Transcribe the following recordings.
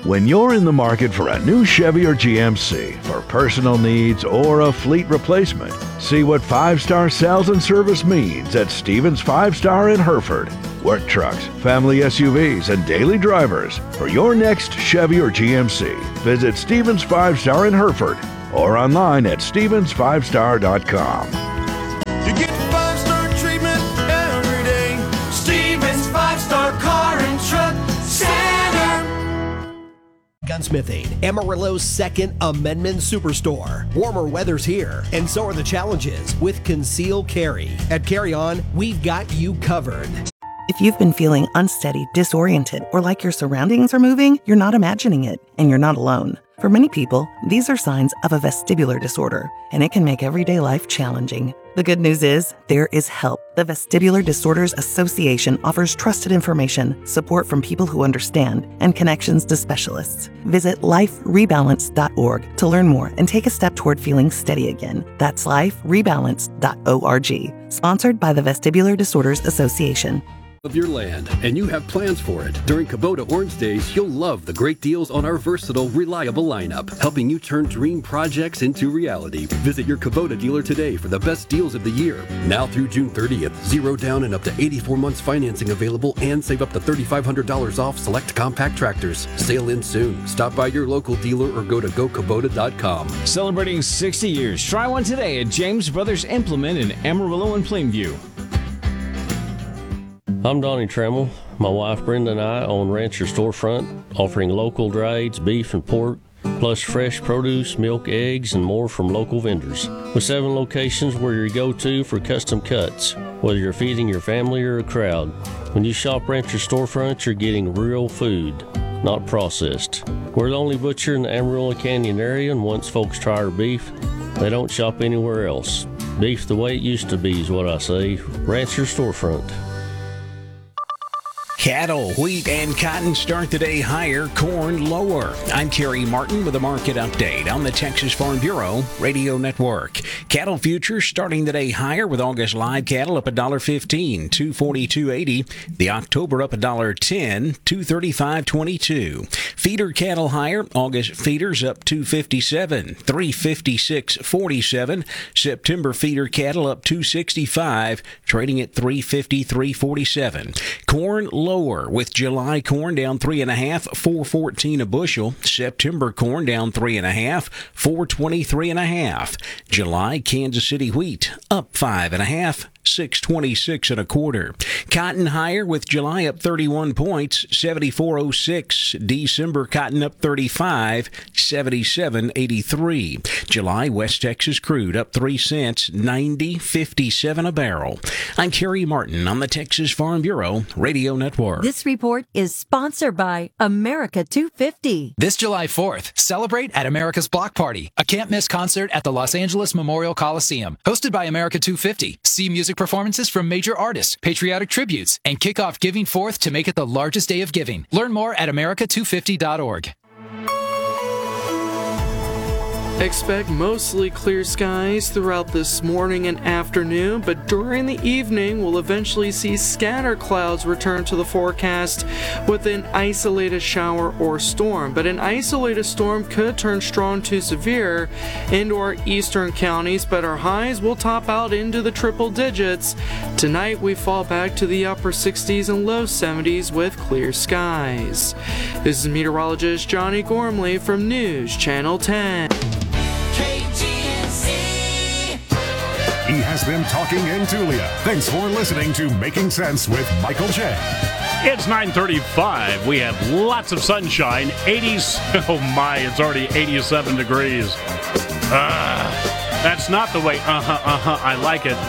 When you're in the market for a new Chevy or GMC for personal needs or a fleet replacement, see what 5-star sales and service means at Stevens 5-Star in Hereford. Work trucks, family SUVs, and daily drivers. For your next Chevy or GMC, visit Stevens 5-Star in Hereford or online at stevens5star.com. You get 5-star treatment every day. Stevens 5-Star Car and Truck Center. Gunsmithing, Amarillo's second Amendment Superstore. Warmer weather's here, and so are the challenges with Conceal Carry. At Carry On, we've got you covered. If you've been feeling unsteady, disoriented, or like your surroundings are moving, you're not imagining it, and you're not alone. For many people, these are signs of a vestibular disorder, and it can make everyday life challenging. The good news is, there is help. The Vestibular Disorders Association offers trusted information, support from people who understand, and connections to specialists. Visit liferebalance.org to learn more and take a step toward feeling steady again. That's liferebalance.org. Sponsored by the Vestibular Disorders Association. Of your land, and you have plans for it. During Kubota Orange Days, you'll love the great deals on our versatile, reliable lineup, helping you turn dream projects into reality. Visit your Kubota dealer today for the best deals of the year. Now through June 30th, 0 down and up to 84 months financing available, and save up to $3,500 off select compact tractors. Sale ends soon. Stop by your local dealer or go to gokubota.com. Celebrating 60 years. Try one today at James Brothers Implement in Amarillo and Plainview. I'm Donnie Trammell. My wife Brenda and I own Rancher Storefront, offering local drieds, beef and pork, plus fresh produce, milk, eggs, and more from local vendors. With 7 locations, we're your go-to for custom cuts, whether you're feeding your family or a crowd. When you shop Rancher Storefront, you're getting real food, not processed. We're the only butcher in the Amarillo Canyon area, and once folks try our beef, they don't shop anywhere else. Beef the way it used to be is what I say. Rancher Storefront. Cattle, wheat, and cotton start the day higher, corn lower. I'm Kerry Martin with a market update on the Texas Farm Bureau Radio Network. Cattle futures starting the day higher with August live cattle up $1.15, $242.80. The October up $1.10, $235.22. Feeder cattle higher, August feeders up $257, $356.47. September feeder cattle up $265, trading at $353.47. Corn lower with July corn down 3.5, $4.14 a bushel. September corn down 3.5, $4.23.5. July Kansas City wheat up 5.5, $6.26 1/4. Cotton higher with July up 31 points, $74.06. December cotton up 35, $77.83. July West Texas crude up 3 cents, $90.57 a barrel. I'm Kerry Martin on the Texas Farm Bureau Radio Network. This report is sponsored by America 250. This July 4th, celebrate at America's Block Party, a can't-miss concert at the Los Angeles Memorial Coliseum, hosted by America 250. See music performances from major artists, patriotic tributes, and kick off Giving Forth to make it the largest day of giving. Learn more at america250.org. Expect mostly clear skies throughout this morning and afternoon, but during the evening we'll eventually see scatter clouds return to the forecast with an isolated shower or storm. But an isolated storm could turn strong to severe into our eastern counties, but our highs will top out into the triple digits. Tonight we fall back to the upper 60s and low 70s with clear skies. This is meteorologist Johnny Gormley from News Channel 10. He has been talking in Tulia. Thanks for listening to Making Sense with Michael J. It's 9:35. We have lots of sunshine. 80s. Oh my, it's already 87 degrees. That's not the way. I like it.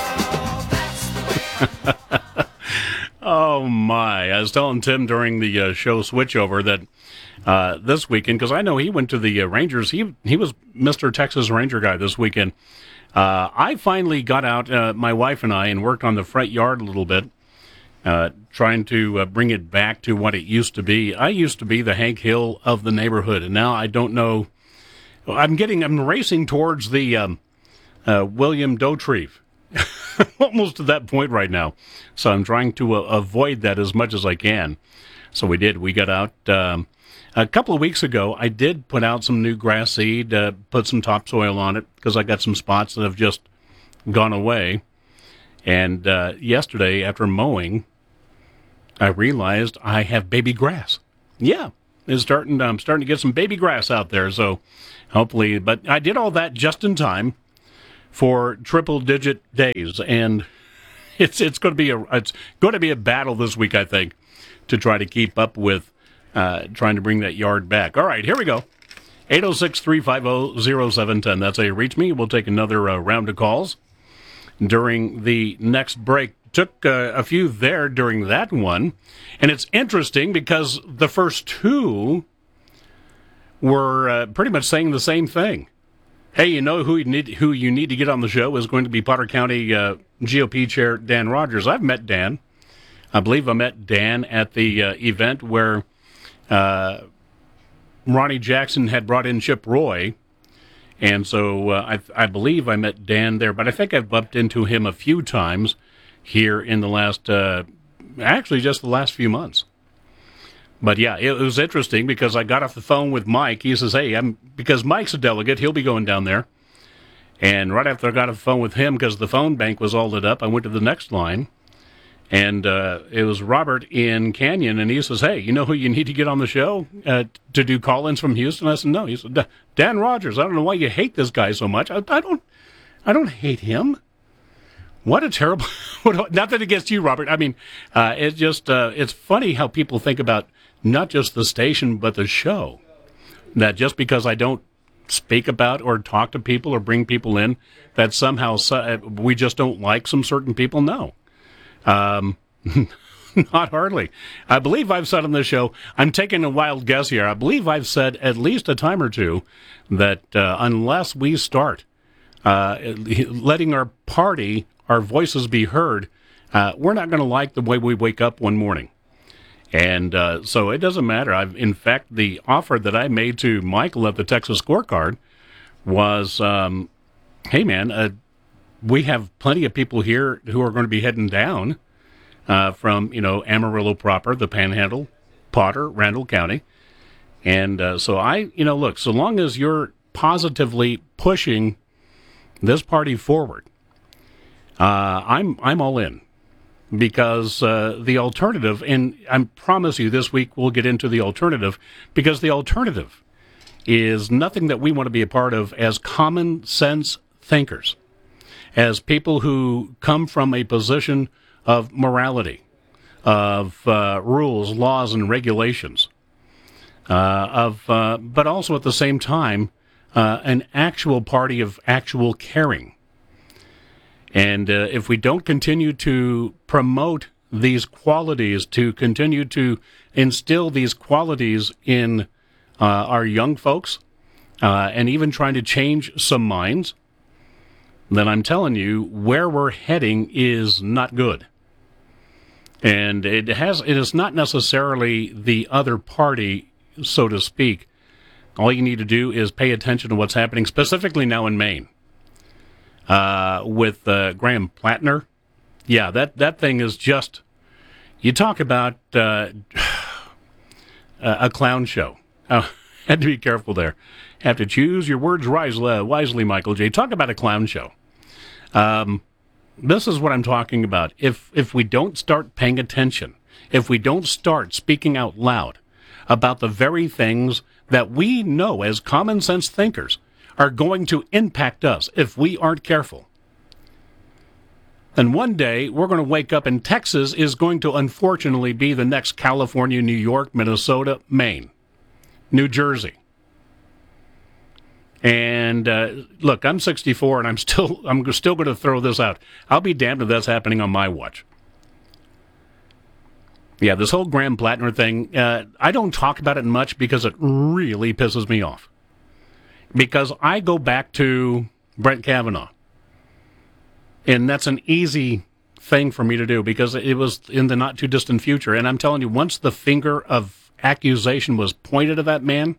Oh my. I was telling Tim during the show switchover that this weekend, because I know he went to the Rangers. He was Mr. Texas Ranger guy this weekend. I finally got out, my wife and I, and worked on the front yard a little bit, trying to bring it back to what it used to be. I used to be the Hank Hill of the neighborhood, and now I don't know. I'm racing towards the William Dauterive. Almost to that point right now. So I'm trying to avoid that as much as I can. So we did. We got out a couple of weeks ago. I did put out some new grass seed, put some topsoil on it because I got some spots that have just gone away. And yesterday, after mowing, I realized I have baby grass. Yeah, I'm starting to get some baby grass out there. So hopefully, but I did all that just in time for triple-digit days, and it's going to be a battle this week, I think, to try to keep up with trying to bring that yard back. All right, here we go. 806-350-0710. That's how you reach me. We'll take another round of calls during the next break. Took a few there during that one, and it's interesting because the first two were pretty much saying the same thing. Hey, you know who you need to get on the show is going to be Potter County GOP Chair Dan Rogers. I've met Dan. I believe I met Dan at the event where Ronnie Jackson had brought in Chip Roy. And so I believe I met Dan there, but I think I've bumped into him a few times here in the last, actually just the last few months. But yeah, it was interesting because I got off the phone with Mike. He says, hey, because Mike's a delegate, he'll be going down there. And right after I got off the phone with him, because the phone bank was all lit up, I went to the next line. And it was Robert in Canyon, and he says, hey, you know who you need to get on the show to do call-ins from Houston? I said, no. He said, Dan Rogers. I don't know why you hate this guy so much. I don't hate him. What a terrible... Nothing against you, Robert. I mean, it's just it's funny how people think about not just the station, but the show. That just because I don't speak about or talk to people or bring people in, that somehow we just don't like some certain people. No. Not hardly. I believe I've said on this show, I'm taking a wild guess here, I believe I've said at least a time or two that unless we start letting our party, our voices be heard, we're not going to like the way we wake up one morning. And so it doesn't matter. In fact, the offer that I made to Michael at the Texas Scorecard was, hey, man, we have plenty of people here who are going to be heading down from, Amarillo proper, the Panhandle, Potter, Randall County. And so look, so long as you're positively pushing this party forward, I'm all in. Because the alternative, and I promise you this week we'll get into the alternative, because the alternative is nothing that we want to be a part of as common sense thinkers, as people who come from a position of morality, of rules, laws, and regulations, but also at the same time an actual party of actual caring. And if we don't continue to promote these qualities, to continue to instill these qualities in our young folks, and even trying to change some minds, then I'm telling you, where we're heading is not good. And it is not necessarily the other party, so to speak. All you need to do is pay attention to what's happening, specifically now in Maine. With Graham Plattner. Yeah, that thing is just, you talk about a clown show. Had to be careful there. Have to choose your words wisely, Michael J. Talk about a clown show. This is what I'm talking about. If we don't start paying attention, if we don't start speaking out loud about the very things that we know as common sense thinkers are going to impact us if we aren't careful. And one day, we're going to wake up and Texas is going to unfortunately be the next California, New York, Minnesota, Maine, New Jersey. And look, I'm 64 and I'm still going to throw this out. I'll be damned if that's happening on my watch. Yeah, this whole Graham Plattner thing, I don't talk about it much because it really pisses me off. Because I go back to Brett Kavanaugh. And that's an easy thing for me to do because it was in the not too distant future. And I'm telling you, once the finger of accusation was pointed at that man,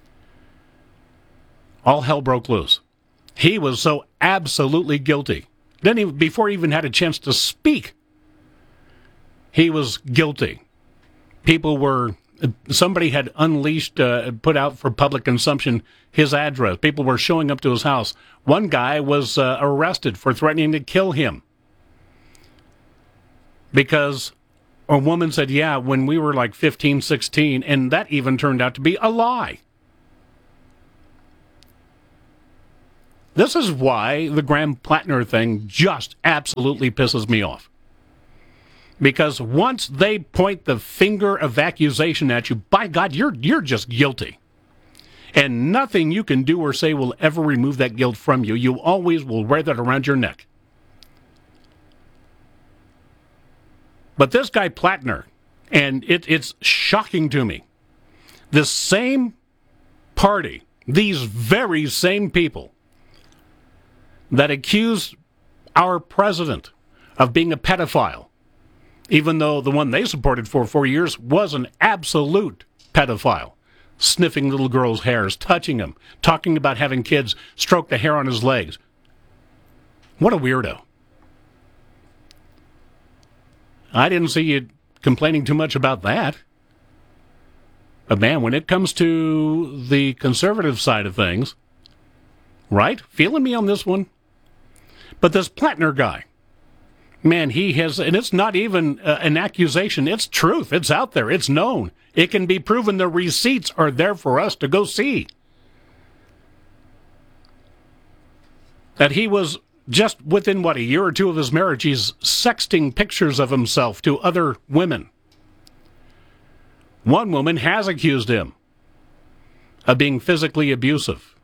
all hell broke loose. He was so absolutely guilty. Before he even had a chance to speak, he was guilty. somebody had unleashed, put out for public consumption his address. People were showing up to his house. One guy was arrested for threatening to kill him because a woman said, yeah, when we were like 15, 16, and that even turned out to be a lie. This is why the Graham Plattner thing just absolutely pisses me off. Because once they point the finger of accusation at you, by God, you're just guilty. And nothing you can do or say will ever remove that guilt from you. You always will wear that around your neck. But this guy Plattner, and it's shocking to me, this same party, these very same people that accused our president of being a pedophile, even though the one they supported for 4 years was an absolute pedophile, sniffing little girls' hairs, touching them, talking about having kids stroke the hair on his legs. What a weirdo. I didn't see you complaining too much about that. But man, when it comes to the conservative side of things, right? Feeling me on this one? But this Plattner guy, man, he has, and it's not even an accusation. It's truth. It's out there. It's known. It can be proven. The receipts are there for us to go see. That he was just within, a year or two of his marriage, he's sexting pictures of himself to other women. One woman has accused him of being physically abusive.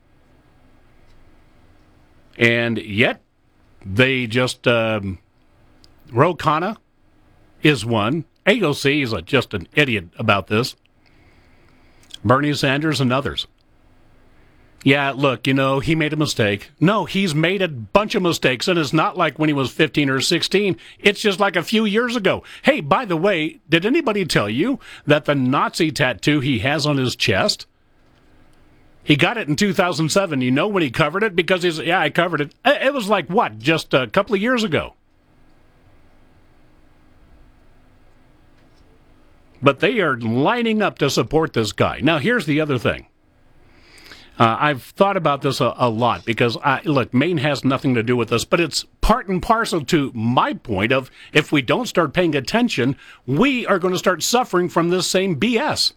And yet, they just, Ro Khanna is one. AOC is just an idiot about this. Bernie Sanders and others. Yeah, look, he made a mistake. No, he's made a bunch of mistakes, and it's not like when he was 15 or 16. It's just like a few years ago. Hey, by the way, did anybody tell you that the Nazi tattoo he has on his chest, he got it in 2007. You know when he covered it? Because I covered it. It was like, just a couple of years ago. But they are lining up to support this guy. Now, here's the other thing. I've thought about this a lot because, look, Maine has nothing to do with this, but it's part and parcel to my point of if we don't start paying attention, we are going to start suffering from this same BS.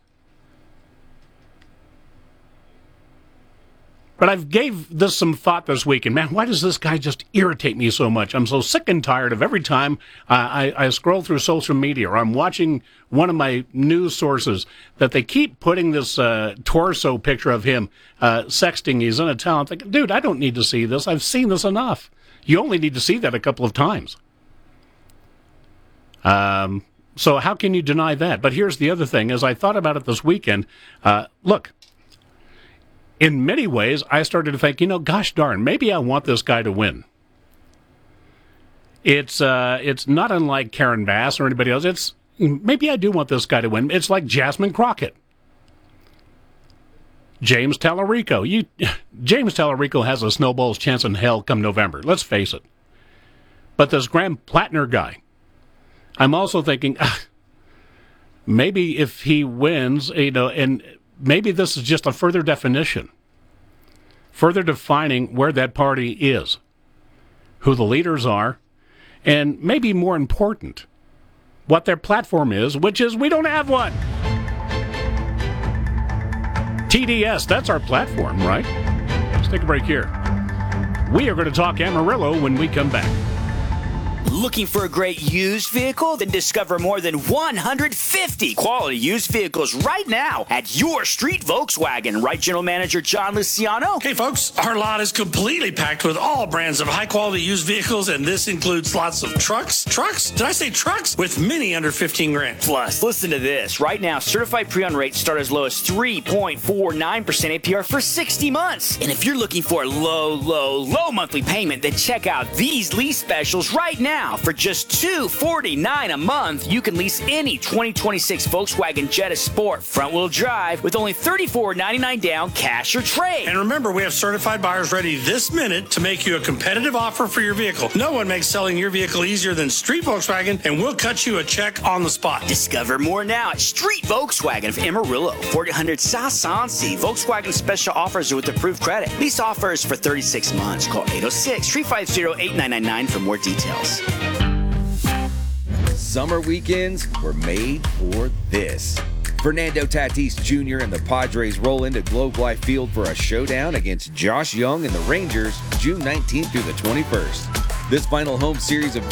But I've gave this some thought this week, and man, why does this guy just irritate me so much? I'm so sick and tired of every time I scroll through social media or I'm watching one of my news sources that they keep putting this torso picture of him sexting. He's in a towel. I'm thinking, dude, I don't need to see this. I've seen this enough. You only need to see that a couple of times. So how can you deny that? But here's the other thing. As I thought about it this weekend, look, in many ways, I started to think, gosh darn, maybe I want this guy to win. It's not unlike Karen Bass or anybody else. Maybe I do want this guy to win. It's like Jasmine Crockett. James Tallarico. James Tallarico has a snowball's chance in hell come November. Let's face it. But this Graham Plattner guy, I'm also thinking, maybe if he wins, and maybe this is just a further definition, further defining where that party is, who the leaders are, and maybe more important, what their platform is, which is we don't have one. TDS, that's our platform, right? Let's take a break here. We are going to talk Amarillo when we come back. Looking for a great used vehicle? Then discover more than 150 quality used vehicles right now at Your Street Volkswagen. Right, General Manager John Luciano? Hey, folks, our lot is completely packed with all brands of high-quality used vehicles, and this includes lots of trucks. Trucks? Did I say trucks? With many under 15 grand. Plus, listen to this. Right now, certified pre-owned rates start as low as 3.49% APR for 60 months. And if you're looking for a low monthly payment, then check out these lease specials right now. now. For just $249 a month, you can lease any 2026 Volkswagen Jetta Sport front-wheel drive with only $34.99 down, cash or trade. And remember, we have certified buyers ready this minute to make you a competitive offer for your vehicle. No one makes selling your vehicle easier than Street Volkswagen, and we'll cut you a check on the spot. Discover more now at Street Volkswagen of Amarillo, 400 South Sansi. Volkswagen special offers are with approved credit. Lease offers for 36 months. Call 806-350-8999 for more details. Summer weekends were made for this. Fernando Tatis Jr. and the Padres roll into Globe Life Field for a showdown against Josh Young and the Rangers, June 19th through the 21st. This final home series of